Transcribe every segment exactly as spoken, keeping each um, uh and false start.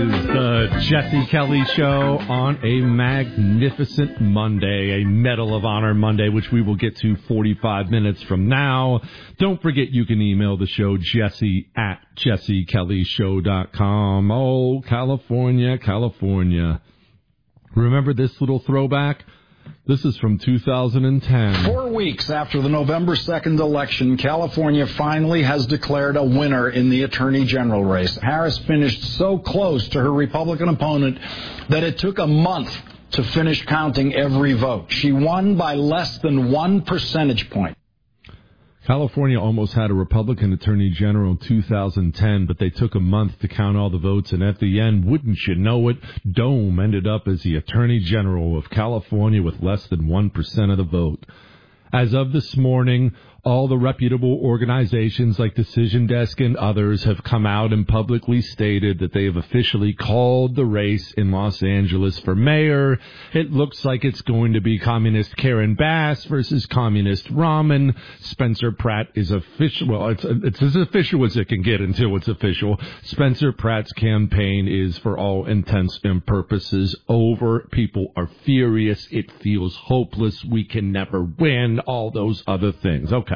The Jesse Kelly Show on a magnificent Monday, a Medal of Honor Monday, which we will get to forty-five minutes from now. Don't forget you can email the show, Jesse at jesse kelly show dot com. Oh, California, California. Remember this little throwback? This is from two thousand ten. Four weeks after the November second election, California finally has declared a winner in the Attorney General race. Harris finished so close to her Republican opponent that it took a month to finish counting every vote. She won by less than one percentage point. California almost had a Republican Attorney General in two thousand ten, but they took a month to count all the votes, and at the end, wouldn't you know it, Dome ended up as the Attorney General of California with less than one percent of the vote. As of this morning, all the reputable organizations like Decision Desk and others have come out and publicly stated that they have officially called the race in Los Angeles for mayor. It looks like it's going to be Communist Karen Bass versus Communist Rahman. Spencer Pratt is official. Well, it's, it's as official as it can get until it's official. Spencer Pratt's campaign is, for all intents and purposes, over. People are furious. It feels hopeless. We can never win. All those other things. Okay.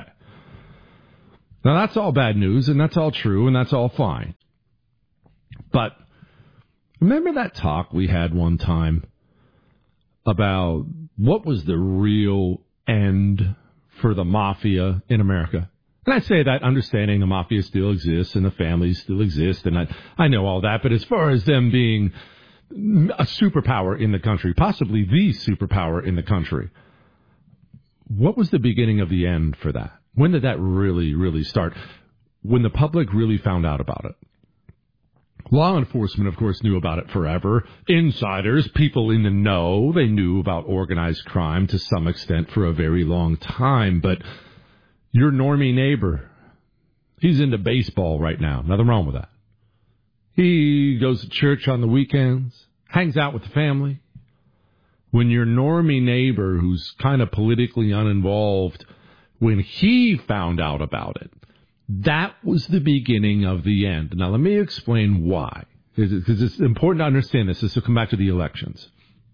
Now, that's all bad news, and that's all true, and that's all fine. But remember that talk we had one time about what was the real end for the mafia in America? And I say that understanding the mafia still exists and the families still exist, and I, I know all that, but as far as them being a superpower in the country, possibly the superpower in the country, what was the beginning of the end for that? When did that really, really start? When the public really found out about it. Law enforcement, of course, knew about it forever. Insiders, people in the know, they knew about organized crime to some extent for a very long time. But your normie neighbor, he's into baseball right now. Nothing wrong with that. He goes to church on the weekends, hangs out with the family. When your normie neighbor, who's kind of politically uninvolved, when he found out about it, that was the beginning of the end. Now, let me explain why, because it's important to understand this. This will come back to the elections.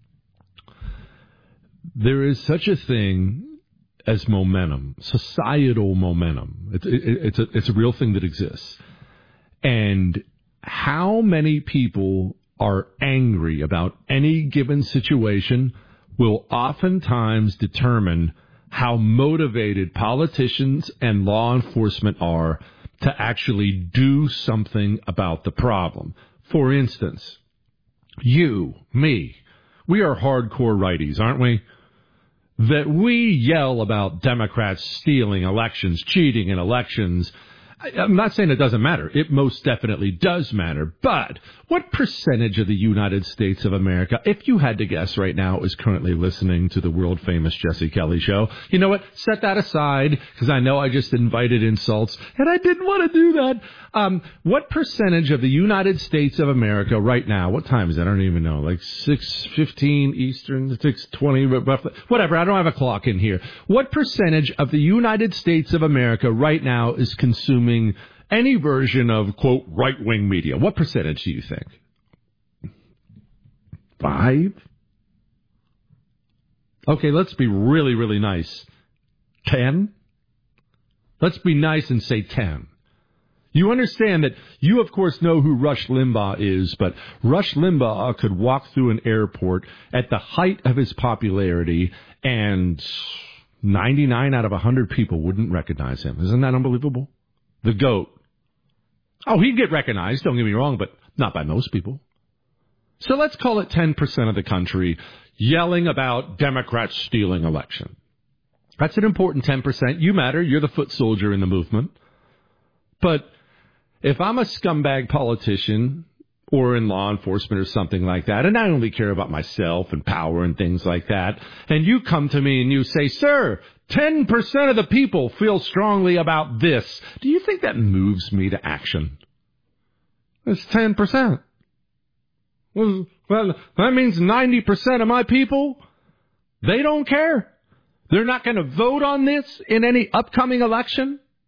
There is such a thing as momentum, societal momentum. It's, it, it's, a, it's a real thing that exists. And how many people are angry about any given situation will oftentimes determine how motivated politicians and law enforcement are to actually do something about the problem. For instance, you, me, we are hardcore righties, aren't we? That we yell about Democrats stealing elections, cheating in elections. I'm not saying it doesn't matter. It most definitely does matter. But what percentage of the United States of America, if you had to guess right now, is currently listening to the world-famous Jesse Kelly Show? You know what? Set that aside, because I know I just invited insults, and I didn't want to do that. Um, what percentage of the United States of America right now, what time is it? I don't even know, like six fifteen Eastern, six twenty, whatever. I don't have a clock in here. What percentage of the United States of America right now is consuming any version of, quote, right-wing media? What percentage do you think? Five? Okay, let's be really, really nice. Ten? Let's be nice and say ten. You understand that you, of course, know who Rush Limbaugh is, but Rush Limbaugh could walk through an airport at the height of his popularity and ninety-nine out of one hundred people wouldn't recognize him. Isn't that unbelievable? The GOAT. Oh, he'd get recognized, don't get me wrong, but not by most people. So let's call it ten percent of the country yelling about Democrats stealing election. That's an important ten percent. You matter. You're the foot soldier in the movement. But if I'm a scumbag politician or in law enforcement or something like that, and I only care about myself and power and things like that, and you come to me and you say, sir, ten percent of the people feel strongly about this, do you think that moves me to action? It's ten percent. Well, well, that means ninety percent of my people, they don't care. They're not going to vote on this in any upcoming election.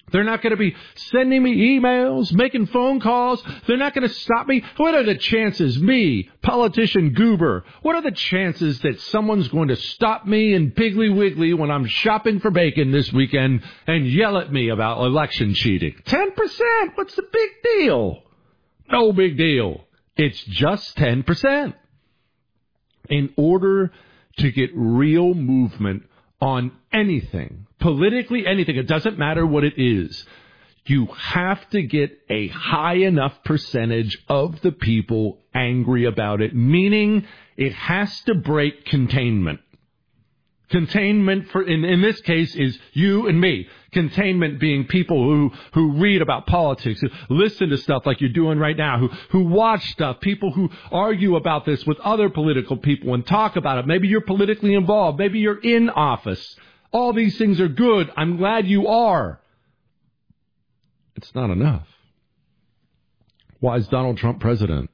They're not going to be sending me emails, making phone calls. They're not going to stop me. What are the chances, me, politician Goober, what are the chances that someone's going to stop me in Piggly Wiggly when I'm shopping for bacon this weekend and yell at me about election cheating? ten percent. What's the big deal? No big deal. It's just ten percent. In order to get real movement on anything, politically anything, it doesn't matter what it is, you have to get a high enough percentage of the people angry about it, meaning it has to break containment. Containment, for in, in this case, is you and me. Containment being people who, who read about politics, who listen to stuff like you're doing right now, who, who watch stuff, people who argue about this with other political people and talk about it. Maybe you're politically involved. Maybe you're in office. All these things are good. I'm glad you are. It's not enough. Why is Donald Trump president?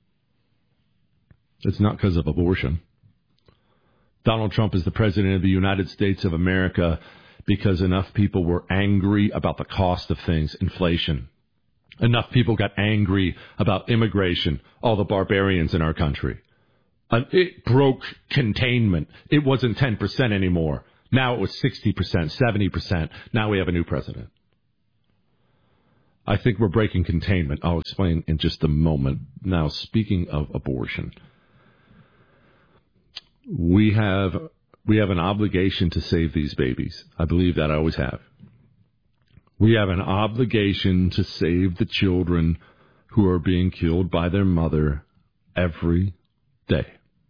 It's not because of abortion. Donald Trump is the president of the United States of America because enough people were angry about the cost of things, inflation. Enough people got angry about immigration, all the barbarians in our country. Uh, it broke containment. It wasn't ten percent anymore. Now it was sixty percent, seventy percent. Now we have a new president. I think we're breaking containment. I'll explain in just a moment. Now, speaking of abortion, we have we have an obligation to save these babies. I believe that I always have. We have an obligation to save the children who are being killed by their mother every day.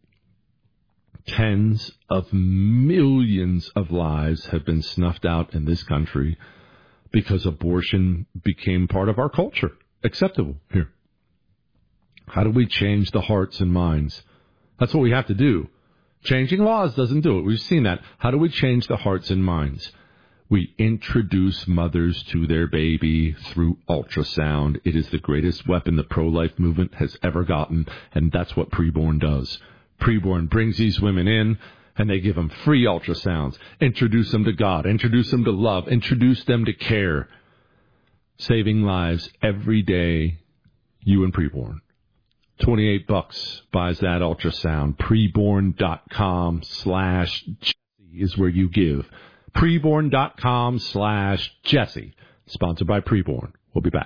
Tens of millions of lives have been snuffed out in this country because abortion became part of our culture, acceptable here. How do we change the hearts and minds? That's what we have to do. Changing laws doesn't do it. We've seen that. How do we change the hearts and minds? We introduce mothers to their baby through ultrasound. It is the greatest weapon the pro-life movement has ever gotten, and that's what Preborn does. Preborn brings these women in, and they give them free ultrasounds. Introduce them to God. Introduce them to love. Introduce them to care. Saving lives every day, you and Preborn. twenty-eight bucks buys that ultrasound. Preborn.com slash Jesse is where you give. Preborn.com slash Jesse. Sponsored by Preborn. We'll be back.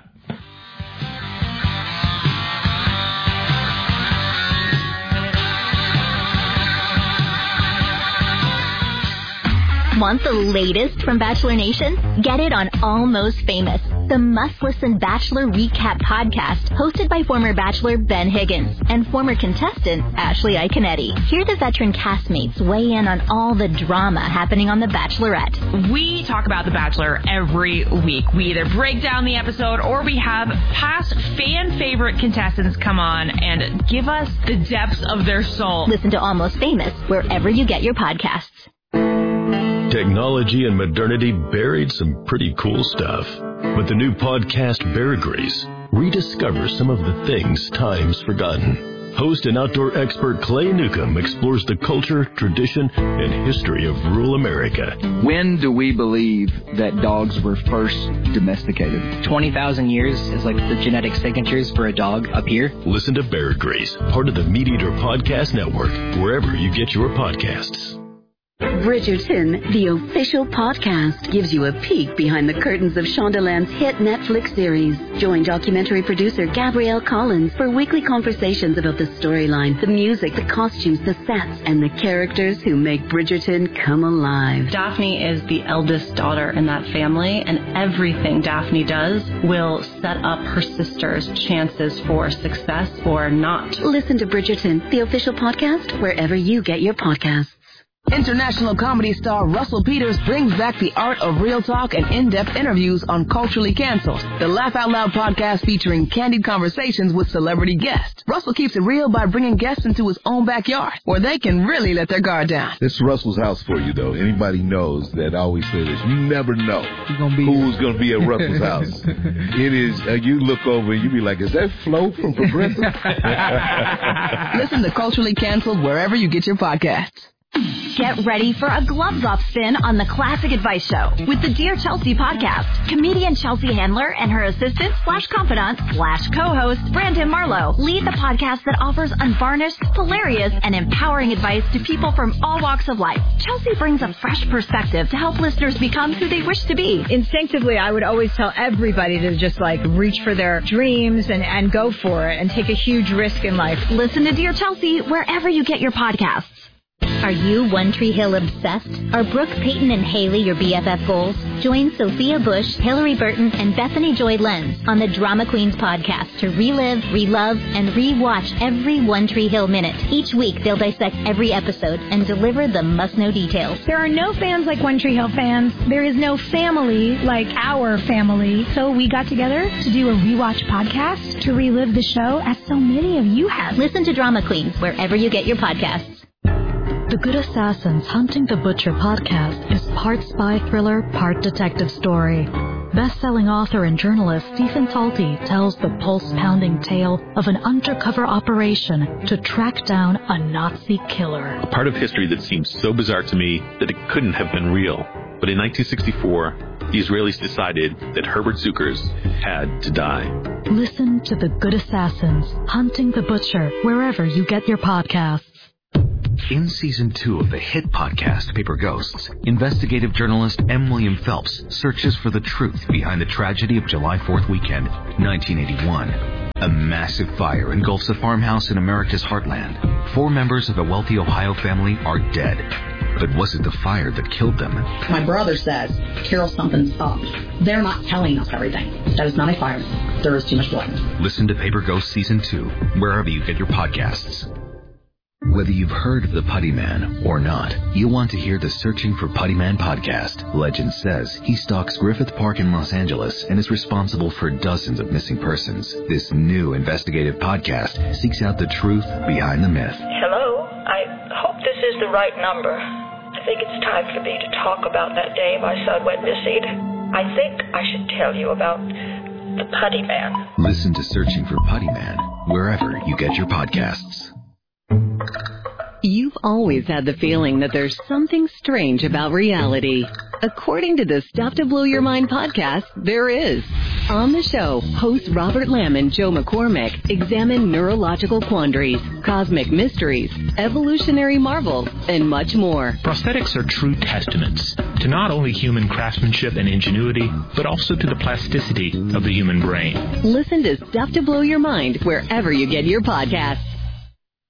Want the latest from Bachelor Nation? Get it on Almost Famous, the must-listen Bachelor recap podcast hosted by former Bachelor Ben Higgins and former contestant Ashley Iconetti. Hear the veteran castmates weigh in on all the drama happening on The Bachelorette. We talk about The Bachelor every week. We either break down the episode or we have past fan-favorite contestants come on and give us the depths of their soul. Listen to Almost Famous wherever you get your podcasts. Technology and modernity buried some pretty cool stuff. But the new podcast, Bear Grease, rediscovers some of the things time's forgotten. Host and outdoor expert Clay Newcomb explores the culture, tradition, and history of rural America. When do we believe that dogs were first domesticated? twenty thousand years is like the genetic signatures for a dog up here. Listen to Bear Grease, part of the Meat Eater Podcast Network, wherever you get your podcasts. Bridgerton, the official podcast, gives you a peek behind the curtains of Shondaland's hit Netflix series. Join documentary producer Gabrielle Collins for weekly conversations about the storyline, the music, the costumes, the sets, and the characters who make Bridgerton come alive. Daphne is the eldest daughter in that family, and everything Daphne does will set up her sister's chances for success or not. Listen to Bridgerton, the official podcast, wherever you get your podcasts. International comedy star Russell Peters brings back the art of real talk and in-depth interviews on Culturally Cancelled, the Laugh Out Loud podcast featuring candid conversations with celebrity guests. Russell keeps it real by bringing guests into his own backyard, where they can really let their guard down. This is Russell's house for you, though. Anybody knows that I always say this. You never know gonna be who's going to be at Russell's house. It is, uh, you look over and you be like, is that Flo from Progressive? Listen to Culturally Cancelled wherever you get your podcasts. Get ready for a gloves-off spin on the Classic Advice Show with the Dear Chelsea podcast. Comedian Chelsea Handler and her assistant slash confidant slash co-host Brandon Marlowe lead the podcast that offers unvarnished, hilarious, and empowering advice to people from all walks of life. Chelsea brings a fresh perspective to help listeners become who they wish to be. Instinctively, I would always tell everybody to just like reach for their dreams and, and go for it and take a huge risk in life. Listen to Dear Chelsea wherever you get your podcasts. Are you One Tree Hill obsessed? Are Brooke, Peyton, and Haley your B F F goals? Join Sophia Bush, Hillary Burton, and Bethany Joy Lenz on the Drama Queens podcast to relive, relove, and re-watch every One Tree Hill minute. Each week, they'll dissect every episode and deliver the must-know details. There are no fans like One Tree Hill fans. There is no family like our family. So we got together to do a rewatch podcast to relive the show as so many of you have. Listen to Drama Queens wherever you get your podcasts. The Good Assassins Hunting the Butcher podcast is part spy thriller, part detective story. Best-selling author and journalist Stephen Talty tells the pulse-pounding tale of an undercover operation to track down a Nazi killer. A part of history that seems so bizarre to me that it couldn't have been real. But in nineteen sixty-four, the Israelis decided that Herbert Zuckers had to die. Listen to The Good Assassins Hunting the Butcher wherever you get your podcasts. In season two of the hit podcast Paper Ghosts, investigative journalist M. William Phelps searches for the truth behind the tragedy of July fourth weekend, nineteen eighty-one. A massive fire engulfs a farmhouse in America's heartland. Four members of a wealthy Ohio family are dead. But was it the fire that killed them? My brother says, Carol, something's up. They're not telling us everything. That is not a fire. There is too much blood. Listen to Paper Ghosts season two, wherever you get your podcasts. Whether you've heard of the Putty Man or not, you'll want to hear the Searching for Putty Man podcast. Legend says he stalks Griffith Park in Los Angeles and is responsible for dozens of missing persons. This new investigative podcast seeks out the truth behind the myth. Hello, I hope this is the right number. I think it's time for me to talk about that day my son went missing. I think I should tell you about the Putty Man. Listen to Searching for Putty Man wherever you get your podcasts. You've always had the feeling that there's something strange about reality. According to the Stuff to Blow Your Mind podcast, there is. On the show, hosts Robert Lamb and Joe McCormick examine neurological quandaries, cosmic mysteries, evolutionary marvels, and much more. Prosthetics are true testaments to not only human craftsmanship and ingenuity, but also to the plasticity of the human brain. Listen to Stuff to Blow Your Mind wherever you get your podcasts.